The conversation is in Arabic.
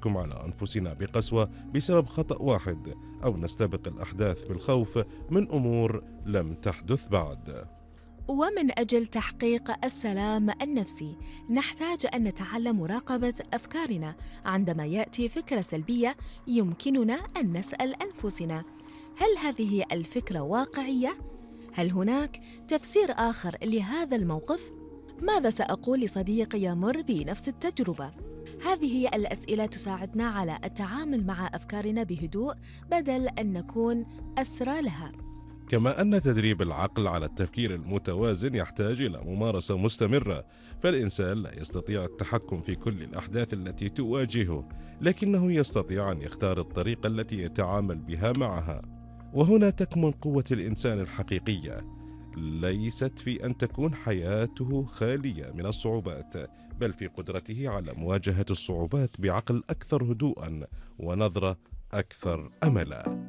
نحكم على أنفسنا بقسوة بسبب خطأ واحد، أو نستبق الأحداث بالخوف من أمور لم تحدث بعد. ومن أجل تحقيق السلام النفسي نحتاج أن نتعلم مراقبة أفكارنا. عندما يأتي فكرة سلبية يمكننا أن نسأل أنفسنا: هل هذه الفكرة واقعية؟ هل هناك تفسير آخر لهذا الموقف؟ ماذا سأقول لصديق يمر بنفس التجربة؟ هذه الأسئلة تساعدنا على التعامل مع أفكارنا بهدوء بدل أن نكون أسرى لها. كما أن تدريب العقل على التفكير المتوازن يحتاج إلى ممارسة مستمرة، فالإنسان لا يستطيع التحكم في كل الأحداث التي تواجهه، لكنه يستطيع أن يختار الطريقة التي يتعامل بها معها. وهنا تكمن قوة الإنسان الحقيقية، ليست في أن تكون حياته خالية من الصعوبات، بل في قدرته على مواجهة الصعوبات بعقل أكثر هدوءًا ونظرة أكثر أملاً.